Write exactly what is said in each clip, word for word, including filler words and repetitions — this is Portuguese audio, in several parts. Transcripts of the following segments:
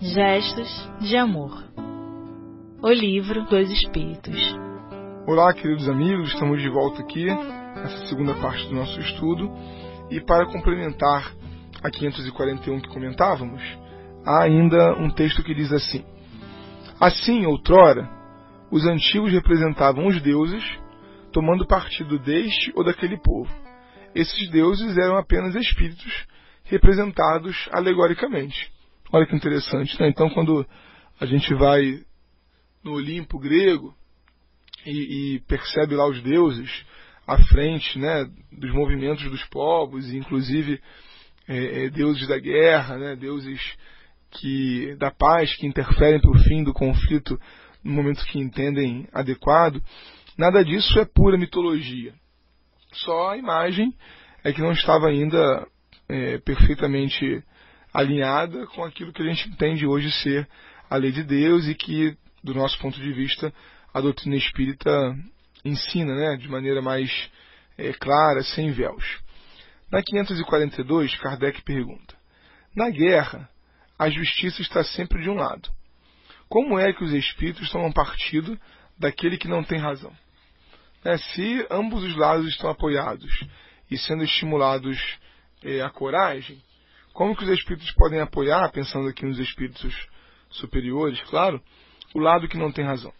Gestos de Amor. O livro dos Espíritos. Olá, queridos amigos, estamos de volta aqui nessa segunda parte do nosso estudo, e para complementar a quinhentos e quarenta e um que comentávamos, há ainda um texto que diz assim: assim, outrora, os antigos representavam os deuses, tomando partido deste ou daquele povo. Esses deuses eram apenas espíritos representados alegoricamente. Olha que interessante, né? Então, quando a gente vai no Olimpo grego e, e percebe lá os deuses à frente, né, dos movimentos dos povos, e inclusive é, é, deuses da guerra, né, deuses que, da paz, que interferem para o fim do conflito no momento que entendem adequado, nada disso é pura mitologia. Só a imagem é que não estava ainda é, perfeitamente alinhada com aquilo que a gente entende hoje ser a lei de Deus, e que, do nosso ponto de vista, a doutrina espírita ensina, né, de maneira mais é, clara, sem véus. Na quinhentos e quarenta e dois, Kardec pergunta: na guerra, a justiça está sempre de um lado. Como é que os espíritos tomam partido daquele que não tem razão? É, se ambos os lados estão apoiados e sendo estimulados é, a coragem, como que os espíritos podem apoiar, pensando aqui nos espíritos superiores, claro, o lado que não tem razão?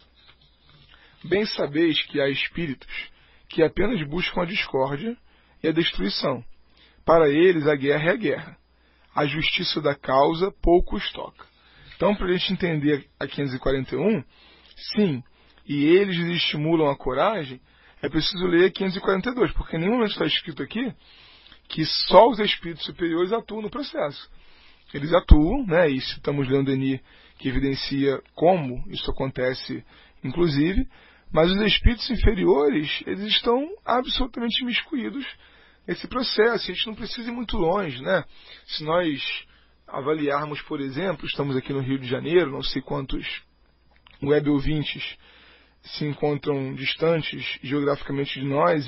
Bem sabeis que há espíritos que apenas buscam a discórdia e a destruição. Para eles, a guerra é a guerra. A justiça da causa pouco os toca. Então, para a gente entender a quinhentos e quarenta e um, sim, e eles estimulam a coragem, é preciso ler quinhentos e quarenta e dois, porque em nenhum momento está escrito aqui que só os espíritos superiores atuam no processo. Eles atuam, né, e citamos Leon Denis, que evidencia como isso acontece, inclusive, mas os espíritos inferiores, eles estão absolutamente imiscuídos nesse processo. A gente não precisa ir muito longe, né? Se nós avaliarmos, por exemplo, estamos aqui no Rio de Janeiro, não sei quantos web ouvintes se encontram distantes geograficamente de nós,